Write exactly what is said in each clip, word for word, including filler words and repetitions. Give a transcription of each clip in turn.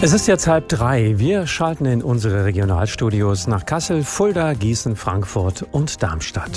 Es ist jetzt halb drei. Wir schalten in unsere Regionalstudios nach Kassel, Fulda, Gießen, Frankfurt und Darmstadt.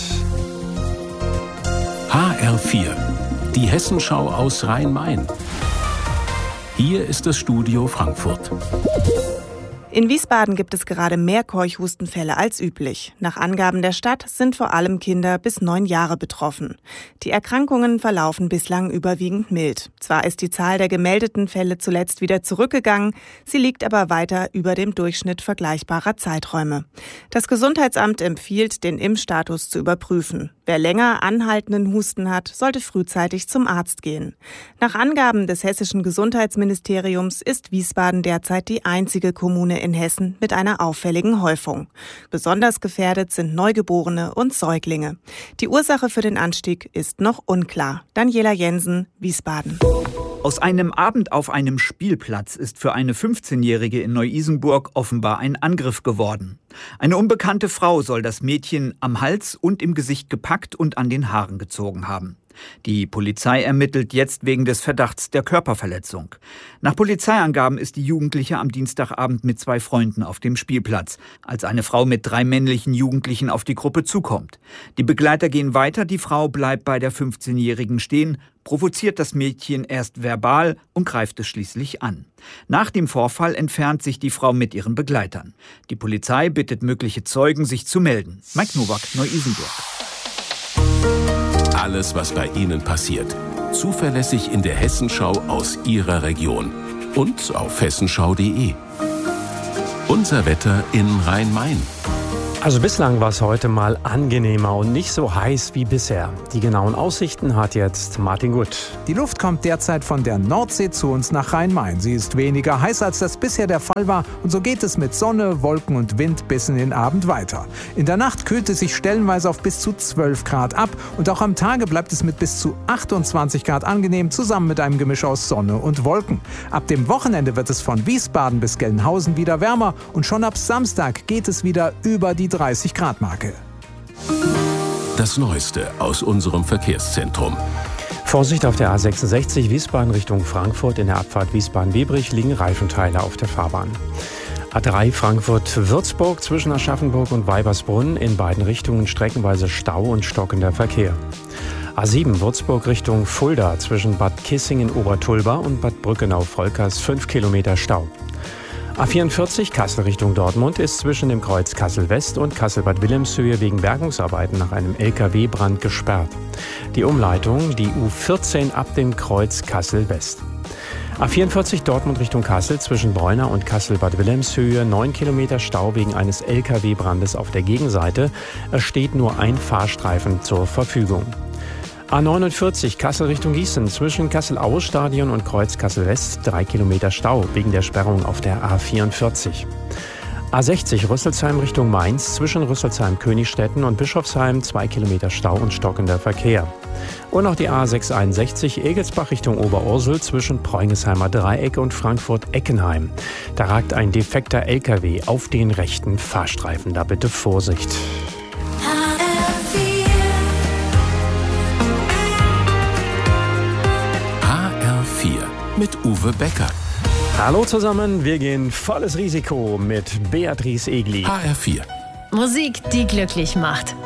H R vier, die Hessenschau aus Rhein-Main. Hier ist das Studio Frankfurt. In Wiesbaden gibt es gerade mehr Keuchhustenfälle als üblich. Nach Angaben der Stadt sind vor allem Kinder bis neun Jahre betroffen. Die Erkrankungen verlaufen bislang überwiegend mild. Zwar ist die Zahl der gemeldeten Fälle zuletzt wieder zurückgegangen, sie liegt aber weiter über dem Durchschnitt vergleichbarer Zeiträume. Das Gesundheitsamt empfiehlt, den Impfstatus zu überprüfen. Wer länger anhaltenden Husten hat, sollte frühzeitig zum Arzt gehen. Nach Angaben des hessischen Gesundheitsministeriums ist Wiesbaden derzeit die einzige Kommune in Hessen mit einer auffälligen Häufung. Besonders gefährdet sind Neugeborene und Säuglinge. Die Ursache für den Anstieg ist noch unklar. Daniela Jensen, Wiesbaden. Aus einem Abend auf einem Spielplatz ist für eine fünfzehnjährige in Neu-Isenburg offenbar ein Angriff geworden. Eine unbekannte Frau soll das Mädchen am Hals und im Gesicht gepackt und an den Haaren gezogen haben. Die Polizei ermittelt jetzt wegen des Verdachts der Körperverletzung. Nach Polizeiangaben ist die Jugendliche am Dienstagabend mit zwei Freunden auf dem Spielplatz, als eine Frau mit drei männlichen Jugendlichen auf die Gruppe zukommt. Die Begleiter gehen weiter, die Frau bleibt bei der fünfzehnjährigen stehen, provoziert das Mädchen erst verbal und greift es schließlich an. Nach dem Vorfall entfernt sich die Frau mit ihren Begleitern. Die Polizei bittet mögliche Zeugen, sich zu melden. Mike Nowak, Neu-Isenburg. Alles, was bei Ihnen passiert. Zuverlässig in der Hessenschau aus Ihrer Region. Und auf hessenschau punkt de. Unser Wetter in Rhein-Main. Also bislang war es heute mal angenehmer und nicht so heiß wie bisher. Die genauen Aussichten hat jetzt Martin Gut. Die Luft kommt derzeit von der Nordsee zu uns nach Rhein-Main. Sie ist weniger heiß, als das bisher der Fall war. Und so geht es mit Sonne, Wolken und Wind bis in den Abend weiter. In der Nacht kühlt es sich stellenweise auf bis zu zwölf Grad ab. Und auch am Tage bleibt es mit bis zu achtundzwanzig Grad angenehm, zusammen mit einem Gemisch aus Sonne und Wolken. Ab dem Wochenende wird es von Wiesbaden bis Gelnhausen wieder wärmer. Und schon ab Samstag geht es wieder über die dreißig Grad Marke. Das Neueste aus unserem Verkehrszentrum. Vorsicht auf der A sechsundsechzig Wiesbaden Richtung Frankfurt. In der Abfahrt Wiesbaden-Biebrich liegen Reifenteile auf der Fahrbahn. A drei Frankfurt-Würzburg zwischen Aschaffenburg und Weibersbrunn. In beiden Richtungen streckenweise Stau und stockender Verkehr. A sieben Würzburg Richtung Fulda zwischen Bad Kissingen-Obertulba und Bad Brückenau-Volkers fünf Kilometer Stau. A vierundvierzig Kassel Richtung Dortmund ist zwischen dem Kreuz Kassel-West und Kassel-Bad Wilhelmshöhe wegen Bergungsarbeiten nach einem L K W-Brand gesperrt. Die Umleitung, die U vierzehn ab dem Kreuz Kassel-West. A vierundvierzig Dortmund Richtung Kassel zwischen Bräuner und Kassel-Bad Wilhelmshöhe neun Kilometer Stau wegen eines L K W-Brandes auf der Gegenseite. Es steht nur ein Fahrstreifen zur Verfügung. A neunundvierzig Kassel Richtung Gießen zwischen Kassel-Aue-Stadion und Kreuz Kassel-West drei Kilometer Stau wegen der Sperrung auf der A vierundvierzig. A sechzig Rüsselsheim Richtung Mainz zwischen Rüsselsheim-Königstetten und Bischofsheim zwei Kilometer Stau und stockender Verkehr. Und auch die A sechshunderteinundsechzig Egelsbach Richtung Oberursel zwischen Preungesheimer Dreieck und Frankfurt-Eckenheim. Da ragt ein defekter L K W auf den rechten Fahrstreifen. Da bitte Vorsicht. Mit Uwe Becker. Hallo zusammen, wir gehen volles Risiko mit Beatrice Egli. H R vier. Musik, die glücklich macht.